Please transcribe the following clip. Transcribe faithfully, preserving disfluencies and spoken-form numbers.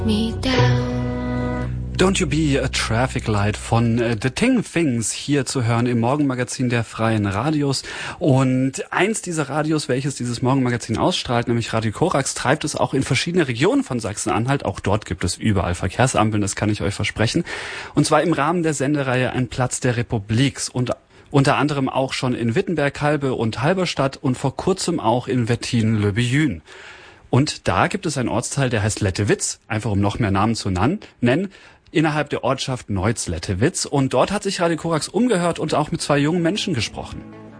me down. Don't You Be a Traffic Light von äh, The Ting Things hier zu hören im Morgenmagazin der Freien Radios. Und eins dieser Radios, welches dieses Morgenmagazin ausstrahlt, nämlich Radio Korax, treibt es auch in verschiedene Regionen von Sachsen-Anhalt. Auch dort gibt es überall Verkehrsampeln, das kann ich euch versprechen. Und zwar im Rahmen der Sendereihe Ein Platz der Republik und unter anderem auch schon in Wittenberg, Halbe und Halberstadt und vor kurzem auch in Wettin-le-Billun. Und da gibt es einen Ortsteil, der heißt Lettewitz, einfach um noch mehr Namen zu nennen, innerhalb der Ortschaft Neutz-Lettewitz. Und dort hat sich Radio Korax umgehört und auch mit zwei jungen Menschen gesprochen.